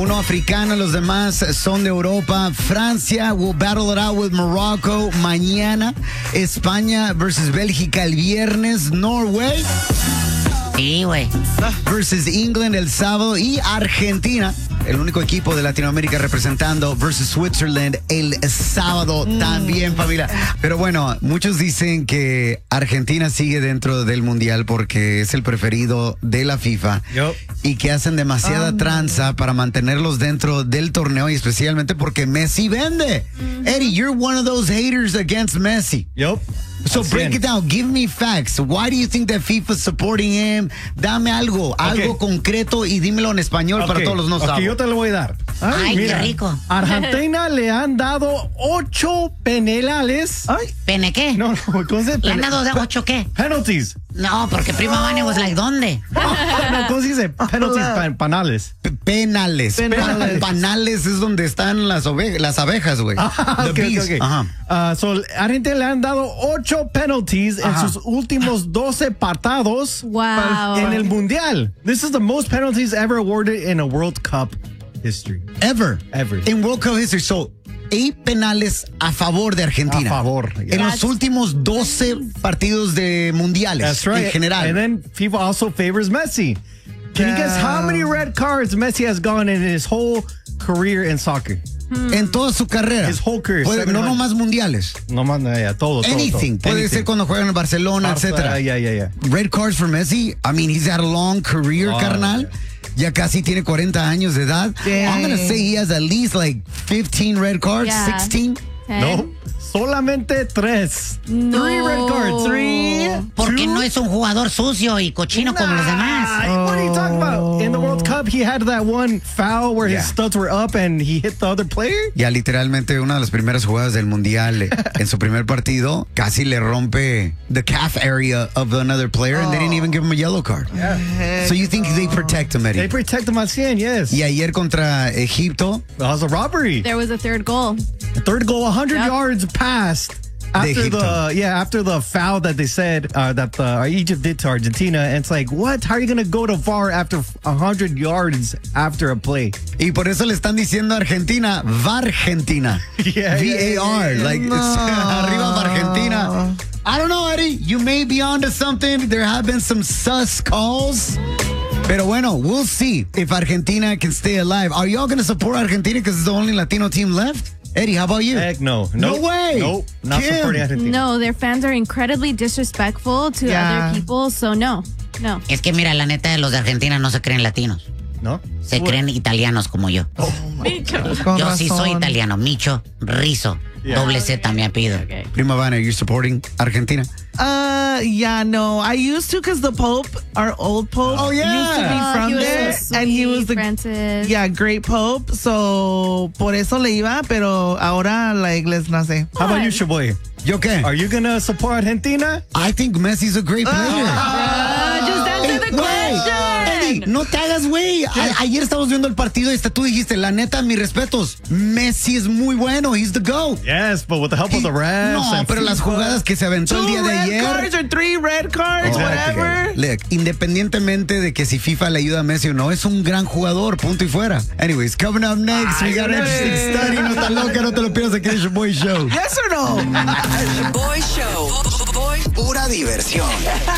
uno africano, los demás son de Europa. Francia will battle it out with Morocco mañana. España versus Bélgica el viernes. Norway Sí, güey. versus England el sábado. Y Argentina, el único equipo de Latinoamérica representando, versus Switzerland el sábado también, familia. Pero bueno, muchos dicen que Argentina sigue dentro del Mundial porque es el preferido de la FIFA. Yup. Y que hacen demasiada tranza para mantenerlos dentro del torneo y especialmente porque Messi vende. Eddie, you're one of those haters against Messi. Yup. So break it down. Give me facts. Why do you think that FIFA's supporting him? Dame algo concreto y dímelo en español para todos los no saben. Yo te lo voy a dar. Ay, qué rico. Argentina le han dado 8 penales. Ay. ¿Pene qué? No, ¿cómo se dice? ¿Le han dado de 8 qué? Penalties. No, porque Prima Vane was like, ¿dónde? No, ¿cómo se dice? Penalties, penales. Penales. Panales es donde están las abejas, güey. The bees. Okay. Ajá. So, Argentina le han dado 8 penalties en sus últimos 12 partidos en el Mundial. This is the most penalties ever awarded in a World Cup history. Ever. Ever. In World Cup history. So, 8 penales a favor de Argentina. A favor. Yeah. En los últimos 12 partidos de mundiales. That's right. En general. And then FIFA also favors Messi. Can you guess how many red cards Messi has gone in his whole career in soccer? En toda su carrera. His whole career. No nomás mundiales. No más, todo. Anything. Puede ser cuando juega en Barcelona, etcétera. Yeah. Red cards for Messi. I mean, he's had a long career, carnal. Ya casi tiene 40 años de edad. I'm going to say he has at least like 15 red cards, 16. No, solamente 3. No. 3 red cards. 3. Porque no es un jugador sucio y cochino como los demás. What are you talking about? In the World Cup, he had that one foul where his studs were up and he hit the other player. Ya literalmente una de las primeras jugadas del Mundial en su primer partido casi le rompe the calf area of another player and they didn't even give him a yellow card. So you think they protect him, Eddie? They protect him at 100, yes. Y ayer contra Egipto. That was a robbery. There was a third goal. The third goal, 100 yards past. After the foul that they said that Egypt did to Argentina, and it's like, what? How are you going to go to VAR after 100 yards after a play? Y por eso le están diciendo a Argentina, Vargentina. VAR, like arriba Argentina. I don't know, Eddie. You may be onto something. There have been some sus calls. Pero bueno, we'll see if Argentina can stay alive. Are y'all going to support Argentina because it's the only Latino team left? Eddie, how about you? Heck no. No way. Nope. Not Kim. supporting Argentina. No, their fans are incredibly disrespectful to other people, so no. Es que mira, la neta, los de Argentina no se creen latinos. ¿No? Se creen italianos como yo. Yo sí soy italiano. Micho Rizzo. Doble Z mi apellido. Prima Vane, are you supporting Argentina? Yeah, no. I used to because the Pope, our old Pope, used to be from there. So and he was the Francis. great Pope. So, por eso le iba, pero ahora, les nace. How about you, Shaboy? ¿Yo qué? Are you going to support Argentina? I think Messi's a great player. Just answer the question. Eddie, no te hagas, güey. Ayer estábamos viendo el partido y hasta tú dijiste, la neta, mis respetos. Messi es muy bueno. He's the GOAT. Yes, but with the help of the refs. No, pero las jugadas que se aventó el día de ayer. 2 red cards or 3 red cards, whatever. Look, independientemente de que si FIFA le ayuda a Messi o no, es un gran jugador, punto y fuera. Anyways, coming up next, we got an interesting study. No está loca, no te lo pierdas aquí en el Boy Show. Yes or no? Boy Show. Pura diversión.